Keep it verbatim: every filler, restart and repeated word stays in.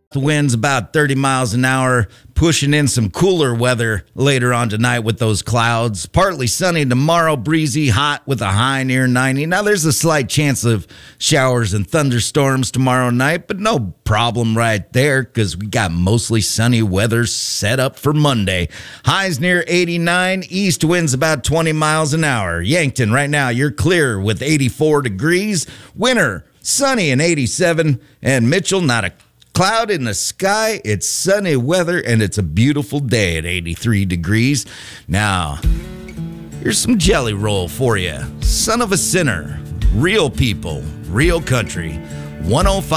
The wind's about thirty miles an hour, pushing in some cooler weather later on tonight with those clouds. Partly sunny tomorrow, breezy, hot with a high near ninety. Now, there's a slight chance of showers and thunderstorms tomorrow night, but no problem right there because we got mostly sunny weather set up for Monday. Highs near eighty-nine, east winds about twenty miles an hour. Yankton, right now, you're clear with eighty-four degrees. Winter, sunny and eighty-seven. And Mitchell, not a cloud in the sky. It's sunny weather, and it's a beautiful day at eighty-three degrees. Now, here's some Jelly Roll for you. Son of a Sinner. Real people, real country. one oh five